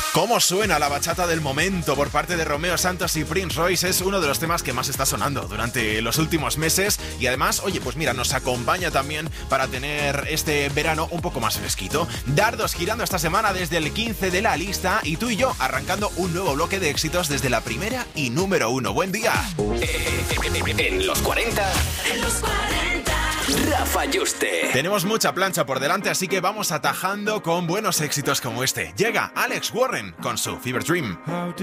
¿Cómo suena la bachata del momento por parte de Romeo Santos y Prince Royce? Es uno de los temas que más está sonando durante los últimos meses y además, oye, pues mira, nos acompaña también para tener este verano un poco más fresquito. Dardos girando esta semana desde el 15 de la lista y tú y yo arrancando un nuevo bloque de éxitos desde la primera y número 1. ¡Buen día! En los 40. En los 40. Rafa Yuste. Tenemos mucha plancha por delante, así que vamos atajando con buenos éxitos como este. Llega Alex Warren con su Fever Dream.